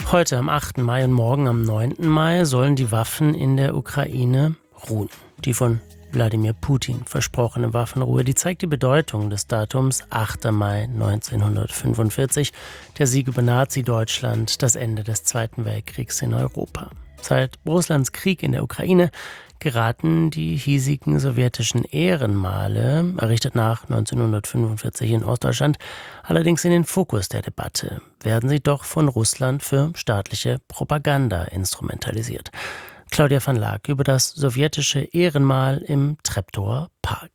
Heute am 8. Mai und morgen am 9. Mai sollen die Waffen in der Ukraine ruhen. Die von Wladimir Putin versprochene Waffenruhe, die zeigt die Bedeutung des Datums 8. Mai 1945, der Sieg über Nazi-Deutschland, das Ende des Zweiten Weltkriegs in Europa. Seit Russlands Krieg in der Ukraine geraten die hiesigen sowjetischen Ehrenmale, errichtet nach 1945 in Ostdeutschland, allerdings in den Fokus der Debatte. Werden sie doch von Russland für staatliche Propaganda instrumentalisiert. Claudia van Laak über das sowjetische Ehrenmal im Treptower Park.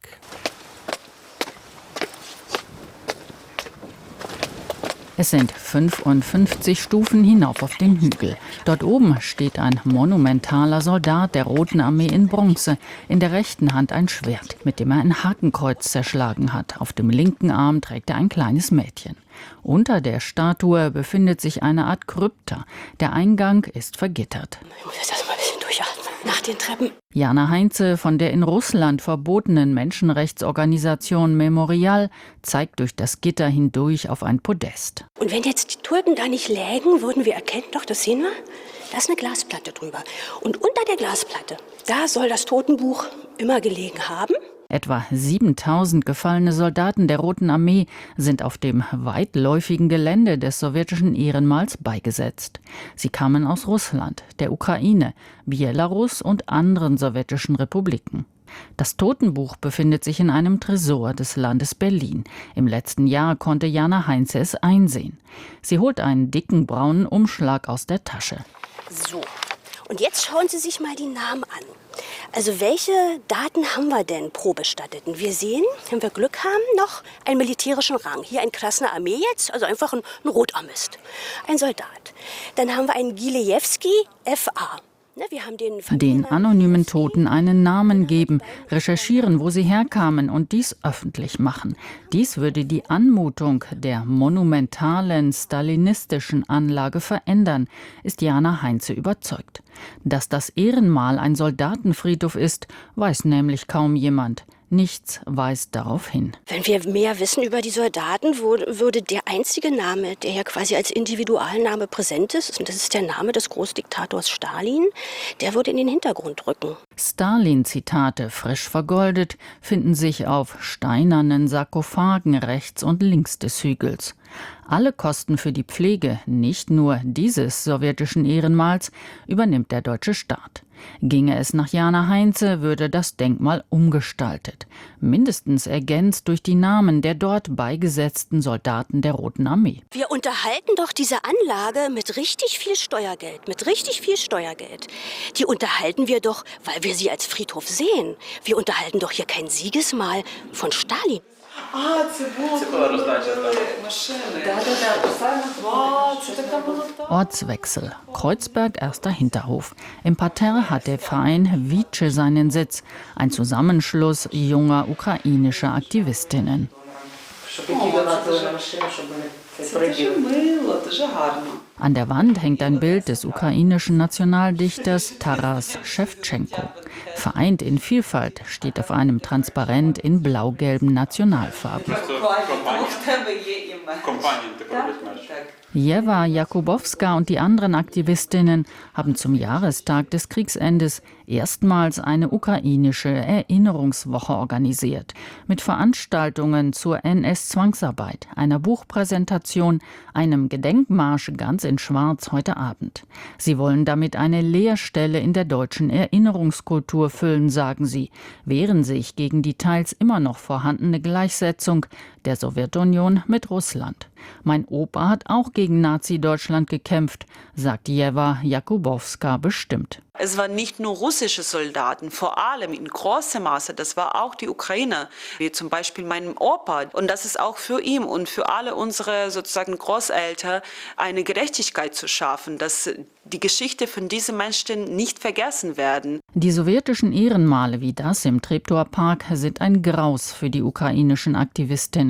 Es sind 55 Stufen hinauf auf den Hügel. Dort oben steht ein monumentaler Soldat der Roten Armee in Bronze. In der rechten Hand ein Schwert, mit dem er ein Hakenkreuz zerschlagen hat. Auf dem linken Arm trägt er ein kleines Mädchen. Unter der Statue befindet sich eine Art Krypta. Der Eingang ist vergittert. Ich muss jetzt erstmal ein bisschen durchatmen. Nach den Treppen. Jana Heinze von der in Russland verbotenen Menschenrechtsorganisation Memorial zeigt durch das Gitter hindurch auf ein Podest. Und wenn jetzt die Toten da nicht lägen, würden wir erkennen, doch, das sehen wir, da ist eine Glasplatte drüber. Und unter der Glasplatte, da soll das Totenbuch immer gelegen haben. Etwa 7000 gefallene Soldaten der Roten Armee sind auf dem weitläufigen Gelände des sowjetischen Ehrenmals beigesetzt. Sie kamen aus Russland, der Ukraine, Belarus und anderen sowjetischen Republiken. Das Totenbuch befindet sich in einem Tresor des Landes Berlin. Im letzten Jahr konnte Jana Heinze es einsehen. Sie holt einen dicken braunen Umschlag aus der Tasche. So, und jetzt schauen Sie sich mal die Namen an. Also welche Daten haben wir denn pro Bestatteten? Wir sehen, wenn wir Glück haben, noch einen militärischen Rang. Hier ein Krasner Armee jetzt, also einfach ein Rotarmist, ein Soldat. Dann haben wir einen Gilejewski, FA. Wir haben den anonymen Toten einen Namen geben, recherchieren, wo sie herkamen und dies öffentlich machen. Dies würde die Anmutung der monumentalen stalinistischen Anlage verändern, ist Jana Heinze überzeugt. Dass das Ehrenmal ein Soldatenfriedhof ist, weiß nämlich kaum jemand. Nichts weist darauf hin. Wenn wir mehr wissen über die Soldaten, würde der einzige Name, der ja quasi als Individualname präsent ist, und das ist der Name des Großdiktators Stalin, der würde in den Hintergrund rücken. Stalin-Zitate, frisch vergoldet, finden sich auf steinernen Sarkophagen rechts und links des Hügels. Alle Kosten für die Pflege, nicht nur dieses sowjetischen Ehrenmals, übernimmt der deutsche Staat. Ginge es nach Jana Heinze, würde das Denkmal umgestaltet, mindestens ergänzt durch die Namen der dort beigesetzten Soldaten der Roten Armee. Wir unterhalten doch diese Anlage mit richtig viel Steuergeld, Die unterhalten wir doch, weil wir sie als Friedhof sehen. Wir unterhalten doch hier kein Siegesmal von Stalin. Ortswechsel. Kreuzberg, erster Hinterhof. Im Parterre hat der Verein Vice seinen Sitz, ein Zusammenschluss junger ukrainischer Aktivistinnen. An der Wand hängt ein Bild des ukrainischen Nationaldichters Taras Schewtschenko. Vereint in Vielfalt steht auf einem Transparent in blau-gelben Nationalfarben. Jewa Jakubowska und die anderen Aktivistinnen haben zum Jahrestag des Kriegsendes erstmals eine ukrainische Erinnerungswoche organisiert. Mit Veranstaltungen zur NS-Zwangsarbeit, einer Buchpräsentation, einem Gedenkmarsch ganz in Schwarz heute Abend. Sie wollen damit eine Leerstelle in der deutschen Erinnerungskultur füllen, sagen sie, wehren sich gegen die teils immer noch vorhandene Gleichsetzung der Sowjetunion mit Russland. Mein Opa hat auch gegen Nazi-Deutschland gekämpft, sagt Jewa Jakubowska bestimmt. Es waren nicht nur russische Soldaten, vor allem in großem Maße, das war auch die Ukrainer, wie zum Beispiel meinem Opa. Und das ist auch für ihn und für alle unsere sozusagen Großeltern eine Gerechtigkeit zu schaffen, dass die Geschichte von diesen Menschen nicht vergessen werden. Die sowjetischen Ehrenmale wie das im Treptower Park sind ein Graus für die ukrainischen Aktivistinnen.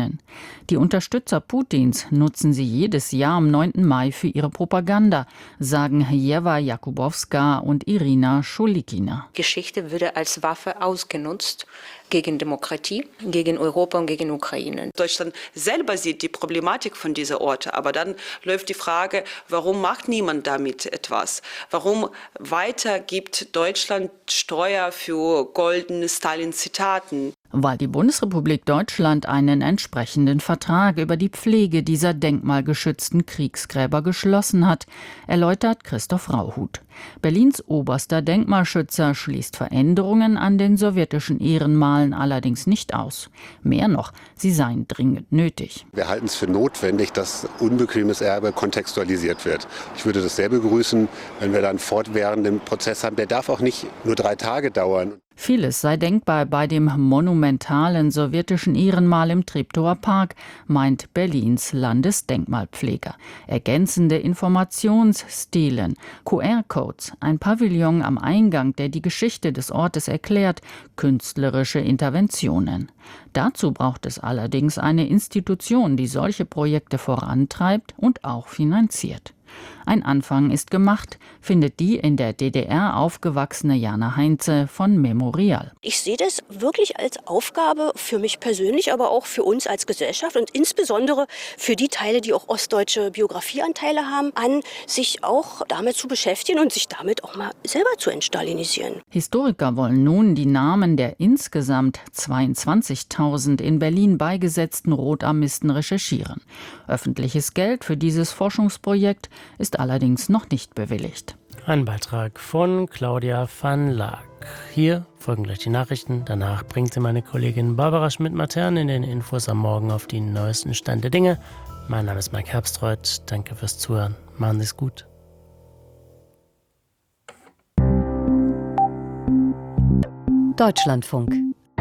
kennen. Die Unterstützer Putins nutzen sie jedes Jahr am 9. Mai für ihre Propaganda, sagen Jewa Jakubowska und Irina Schulikina. Geschichte würde als Waffe ausgenutzt gegen Demokratie, gegen Europa und gegen Ukraine. Deutschland selber sieht die Problematik von dieser Orte, aber dann läuft die Frage, warum macht niemand damit etwas? Warum weiter gibt Deutschland Steuer für goldene Stalin-Zitaten? Weil die Bundesrepublik Deutschland einen entsprechenden Vertrag über die Pflege dieser denkmalgeschützten Kriegsgräber geschlossen hat, erläutert Christoph Rauhut. Berlins oberster Denkmalschützer schließt Veränderungen an den sowjetischen Ehrenmalen allerdings nicht aus. Mehr noch, sie seien dringend nötig. Wir halten es für notwendig, dass unbequemes Erbe kontextualisiert wird. Ich würde das sehr begrüßen, wenn wir dann einen fortwährenden Prozess haben. Der darf auch nicht nur 3 Tage dauern. Vieles sei denkbar bei dem monumentalen sowjetischen Ehrenmal im Treptower Park, meint Berlins Landesdenkmalpfleger. Ergänzende Informationsstelen, QR-Codes, ein Pavillon am Eingang, der die Geschichte des Ortes erklärt, künstlerische Interventionen. Dazu braucht es allerdings eine Institution, die solche Projekte vorantreibt und auch finanziert. Ein Anfang ist gemacht, findet die in der DDR aufgewachsene Jana Heinze von Memorial. Ich sehe das wirklich als Aufgabe für mich persönlich, aber auch für uns als Gesellschaft und insbesondere für die Teile, die auch ostdeutsche Biografieanteile haben, an sich auch damit zu beschäftigen und sich damit auch mal selber zu entstalinisieren. Historiker wollen nun die Namen der insgesamt 22.000 in Berlin beigesetzten Rotarmisten recherchieren. Öffentliches Geld für dieses Forschungsprojekt ist allerdings noch nicht bewilligt. Ein Beitrag von Claudia van Laak. Hier folgen gleich die Nachrichten. Danach bringt sie meine Kollegin Barbara Schmidt-Matern in den Infos am Morgen auf die neuesten Stand der Dinge. Mein Name ist Mike Herbstreuth. Danke fürs Zuhören. Machen Sie es gut. Deutschlandfunk.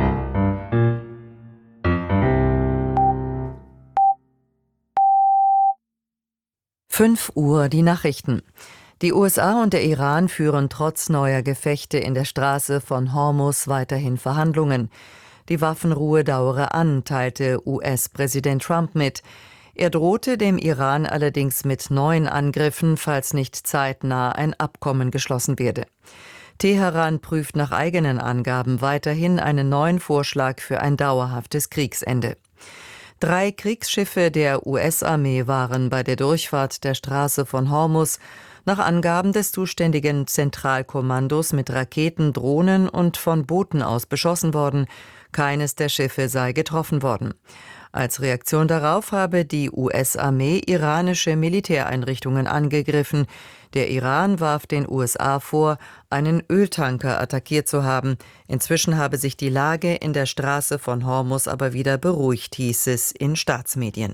Uhr die Nachrichten. Die USA und der Iran führen trotz neuer Gefechte in der Straße von Hormuz weiterhin Verhandlungen. Die Waffenruhe dauere an, teilte US-Präsident Trump mit. Er drohte dem Iran allerdings mit neuen Angriffen, falls nicht zeitnah ein Abkommen geschlossen werde. Teheran prüft nach eigenen Angaben weiterhin einen neuen Vorschlag für ein dauerhaftes Kriegsende. 3 Kriegsschiffe der US-Armee waren bei der Durchfahrt der Straße von Hormuz nach Angaben des zuständigen Zentralkommandos mit Raketen, Drohnen und von Booten aus beschossen worden. Keines der Schiffe sei getroffen worden. Als Reaktion darauf habe die US-Armee iranische Militäreinrichtungen angegriffen. Der Iran warf den USA vor, einen Öltanker attackiert zu haben. Inzwischen habe sich die Lage in der Straße von Hormuz aber wieder beruhigt, hieß es in Staatsmedien.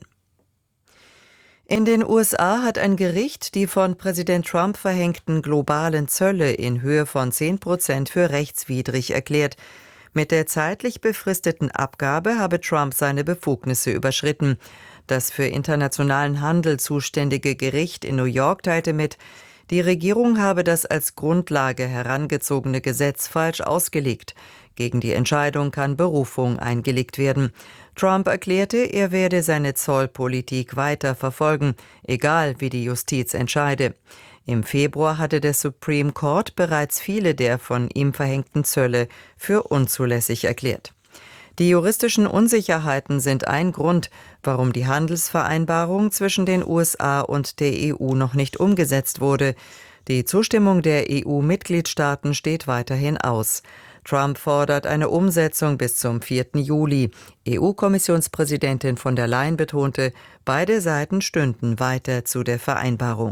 In den USA hat ein Gericht die von Präsident Trump verhängten globalen Zölle in Höhe von 10% für rechtswidrig erklärt. Mit der zeitlich befristeten Abgabe habe Trump seine Befugnisse überschritten. Das für internationalen Handel zuständige Gericht in New York teilte mit, die Regierung habe das als Grundlage herangezogene Gesetz falsch ausgelegt. Gegen die Entscheidung kann Berufung eingelegt werden. Trump erklärte, er werde seine Zollpolitik weiter verfolgen, egal wie die Justiz entscheide. Im Februar hatte der Supreme Court bereits viele der von ihm verhängten Zölle für unzulässig erklärt. Die juristischen Unsicherheiten sind ein Grund, warum die Handelsvereinbarung zwischen den USA und der EU noch nicht umgesetzt wurde. Die Zustimmung der EU-Mitgliedstaaten steht weiterhin aus. Trump fordert eine Umsetzung bis zum 4. Juli. EU-Kommissionspräsidentin von der Leyen betonte, beide Seiten stünden weiter zu der Vereinbarung.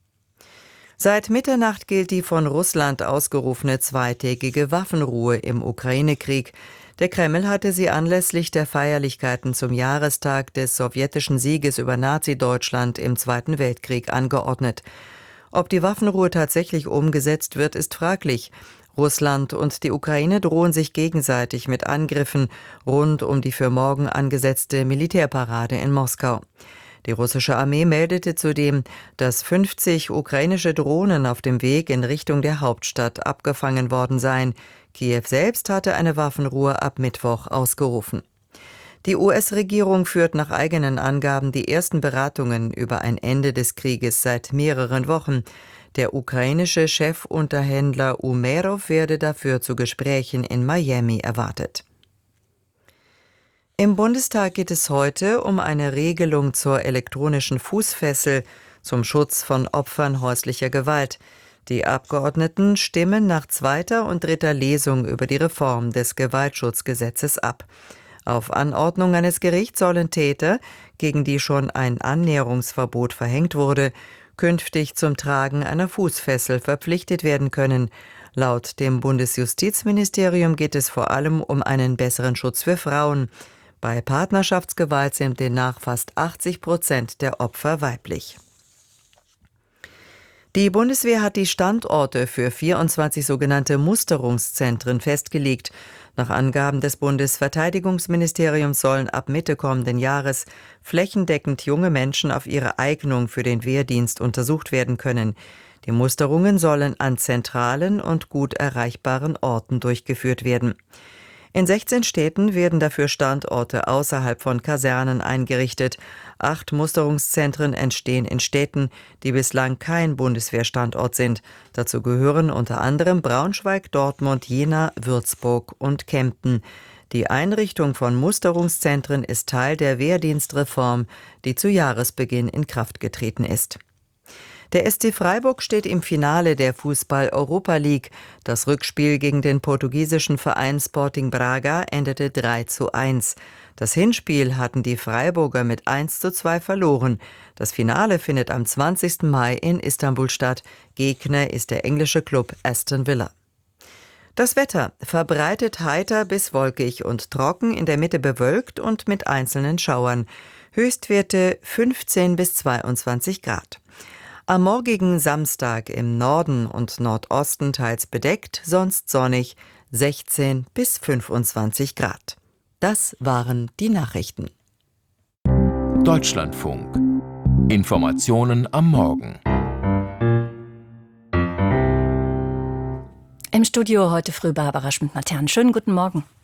Seit Mitternacht gilt die von Russland ausgerufene zweitägige Waffenruhe im Ukraine-Krieg. Der Kreml hatte sie anlässlich der Feierlichkeiten zum Jahrestag des sowjetischen Sieges über Nazi-Deutschland im Zweiten Weltkrieg angeordnet. Ob die Waffenruhe tatsächlich umgesetzt wird, ist fraglich. Russland und die Ukraine drohen sich gegenseitig mit Angriffen rund um die für morgen angesetzte Militärparade in Moskau. Die russische Armee meldete zudem, dass 50 ukrainische Drohnen auf dem Weg in Richtung der Hauptstadt abgefangen worden seien. Kiew selbst hatte eine Waffenruhe ab Mittwoch ausgerufen. Die US-Regierung führt nach eigenen Angaben die ersten Beratungen über ein Ende des Krieges seit mehreren Wochen. Der ukrainische Chefunterhändler Umerov werde dafür zu Gesprächen in Miami erwartet. Im Bundestag geht es heute um eine Regelung zur elektronischen Fußfessel zum Schutz von Opfern häuslicher Gewalt. Die Abgeordneten stimmen nach zweiter und dritter Lesung über die Reform des Gewaltschutzgesetzes ab. Auf Anordnung eines Gerichts sollen Täter, gegen die schon ein Annäherungsverbot verhängt wurde, künftig zum Tragen einer Fußfessel verpflichtet werden können. Laut dem Bundesjustizministerium geht es vor allem um einen besseren Schutz für Frauen. Bei Partnerschaftsgewalt sind demnach fast 80% der Opfer weiblich. Die Bundeswehr hat die Standorte für 24 sogenannte Musterungszentren festgelegt. Nach Angaben des Bundesverteidigungsministeriums sollen ab Mitte kommenden Jahres flächendeckend junge Menschen auf ihre Eignung für den Wehrdienst untersucht werden können. Die Musterungen sollen an zentralen und gut erreichbaren Orten durchgeführt werden. In 16 Städten werden dafür Standorte außerhalb von Kasernen eingerichtet. 8 Musterungszentren entstehen in Städten, die bislang kein Bundeswehrstandort sind. Dazu gehören unter anderem Braunschweig, Dortmund, Jena, Würzburg und Kempten. Die Einrichtung von Musterungszentren ist Teil der Wehrdienstreform, die zu Jahresbeginn in Kraft getreten ist. Der SC Freiburg steht im Finale der Fußball-Europa League. Das Rückspiel gegen den portugiesischen Verein Sporting Braga endete 3:1. Das Hinspiel hatten die Freiburger mit 1:2 verloren. Das Finale findet am 20. Mai in Istanbul statt. Gegner ist der englische Klub Aston Villa. Das Wetter: verbreitet heiter bis wolkig und trocken, in der Mitte bewölkt und mit einzelnen Schauern. Höchstwerte 15 bis 22 Grad. Am morgigen Samstag im Norden und Nordosten teils bedeckt, sonst sonnig, 16 bis 25 Grad. Das waren die Nachrichten. Deutschlandfunk. Informationen am Morgen. Im Studio heute früh Barbara Schmidt-Matern. Schönen guten Morgen.